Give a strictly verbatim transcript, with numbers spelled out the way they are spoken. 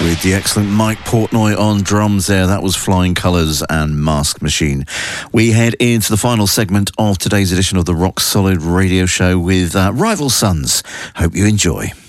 With the excellent Mike Portnoy on drums there. That was Flying Colours and Mask Machine. We head into the final segment of today's edition of the Rock Solid Radio Show with uh, Rival Sons. Hope you enjoy.